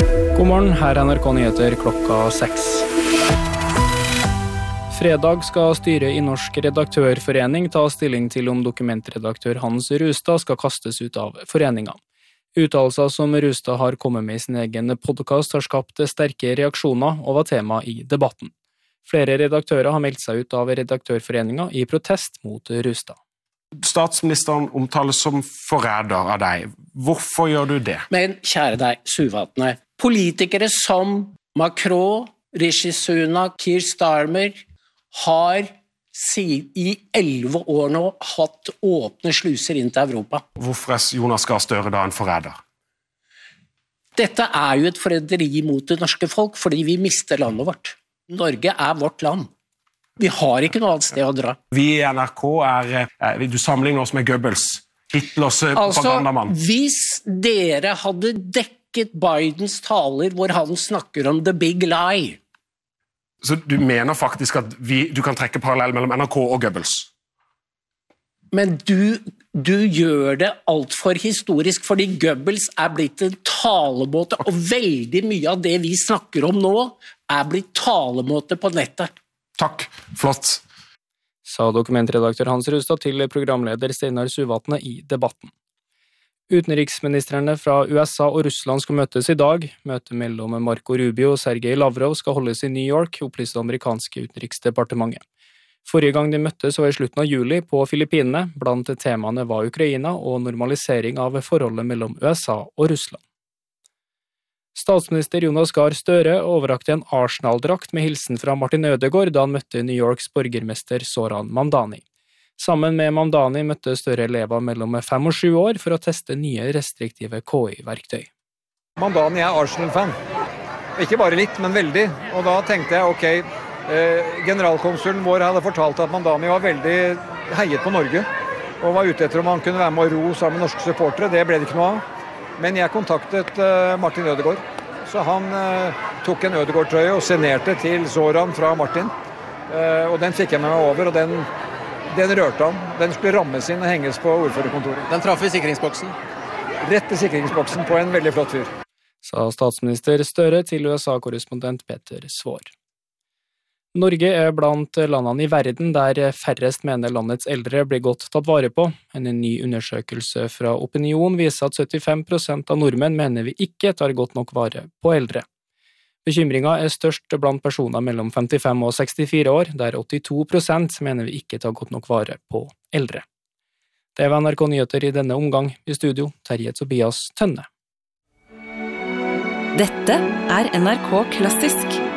God morgen, her er NRK Nyheter klokka 6. Fredag skal styret i Norsk Redaktørforening ta stilling til om dokumentredaktør Hans Rustad skal kastes ut av foreningen. Uttalelser som Rustad har kommet med i sin egen podcast har skapt sterke reaksjoner og var tema i debatten. Flere redaktører har meldt seg ut av Redaktørforeningen i protest mot Rustad. Statsministeren omtales som forræder av deg. Hvorfor gjør du det? Men kjære deg, Suvatne, politikere som Macron, Rishi Sunak, Keir Starmer har i 11 år nå hatt åpne sluser inn til Europa. Hvorfor er Jonas Gahr Støre da en forræder? Dette er jo et forræderi mot det norske folk, fordi vi mister landet vårt. Norge er vårt land. Vi har ikke noe annet sted å dra. Vi i NRK du sammenligner oss med Goebbels, Hitlers propagandamann. Hvis dere hadde dekket Bidens taler hvor han snakker om the big lie. Så du mener faktisk at du kan trekke parallell mellom NRK og Goebbels? Men du gjør det alt for historisk, fordi Goebbels er blitt en talemåte, og veldig mye av det vi snakker om nå er blitt talemåte på nettet. Takk, flott. Sa dokumentredaktør Hans Rustad til programleder Steinar Suvatne i debatten. Utenriksministrene fra USA og Russland skal møtes i dag. Møtet mellom Marco Rubio og Sergej Lavrov skal holdes i New York, opplyste amerikanske utenriksdepartementet. Forrige gang de møttes var i slutten av juli på Filippinene. Blant temaene var Ukraina og normalisering av forholdet mellom USA og Russland. Statsminister Jonas Gahr Støre overrakte en Arsenal-drakt med hilsen fra Martin Ødegaard da han møtte New Yorks borgermester Zoran Mamdani. Sammen med Mamdani møtte Støre elever mellom 5 og 7 år for å teste nye restriktive KI-verktøy. Mamdani er Arsenal-fan. Ikke bare litt, men veldig. Og da tenkte jeg, generalkonsulen vår hadde fortalt at Mamdani var veldig heiet på Norge, og var ute etter om han kunne være med å ro sammen med norske supportere. Det ble det ikke noe av. Men jeg kontaktet Martin Ødegaard, så han tok en Ødegaard-trøye og signerte til Zoran fra Martin. Og den fikk jeg med meg over, og den rørte han. Den skulle rammes inn og henges på ordførerkontoret. Den traff i sikringsboksen? Rett i sikringsboksen på en veldig flott fyr. Sa statsminister Støre til USA-korrespondent Peter Svår. Norge er blant landene i verden der færrest mener landets eldre blir godt tatt vare på. En ny undersøkelse fra Opinion viser at 75% av nordmenn mener vi ikke tar godt nok vare på eldre. Bekymringen er størst blant personer mellom 55 og 64 år, der 82% mener vi ikke tar godt nok vare på eldre. Det var NRK Nyheter i denne omgang. I studio, Terje Tobias Tønne. Dette er NRK Klassisk.